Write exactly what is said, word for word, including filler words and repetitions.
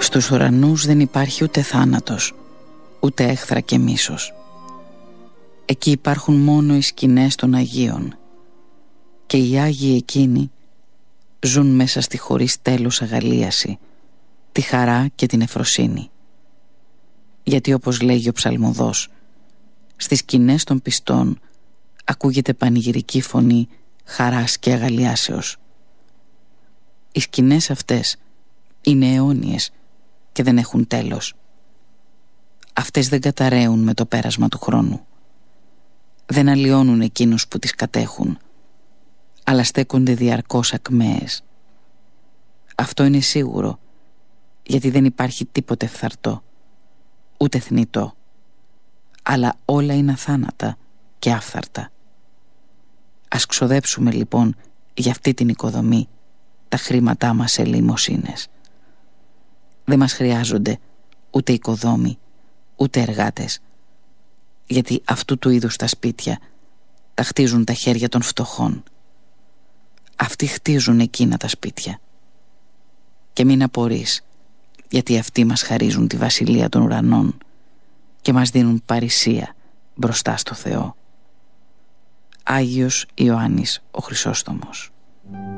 Στους ουρανούς δεν υπάρχει ούτε θάνατος, ούτε έχθρα και μίσος. Εκεί υπάρχουν μόνο οι σκηνές των Αγίων, και οι Άγιοι εκείνοι ζουν μέσα στη χωρίς τέλος αγαλίαση, τη χαρά και την ευφροσύνη. Γιατί όπως λέγει ο ψαλμοδός, στις σκηνές των πιστών ακούγεται πανηγυρική φωνή χαράς και αγαλιάσεως. Οι σκηνές αυτές είναι αιώνιες και δεν έχουν τέλος. Αυτές δεν καταραίουν με το πέρασμα του χρόνου. Δεν αλλοιώνουν εκείνους που τις κατέχουν, αλλά στέκονται διαρκώς ακμαίες. Αυτό είναι σίγουρο, γιατί δεν υπάρχει τίποτε φθαρτό, ούτε θνητό, αλλά όλα είναι αθάνατα και άφθαρτα. Ας ξοδέψουμε λοιπόν για αυτή την οικοδομή τα χρήματά μας σε ελεημοσύνες. Δεν μας χρειάζονται ούτε οικοδόμοι, ούτε εργάτες, γιατί αυτού του είδους τα σπίτια τα χτίζουν τα χέρια των φτωχών. Αυτοί χτίζουν εκείνα τα σπίτια. Και μην απορείς, γιατί αυτοί μας χαρίζουν τη βασιλεία των ουρανών και μας δίνουν παρησία μπροστά στο Θεό. Άγιος Ιωάννης ο Χρυσόστομος.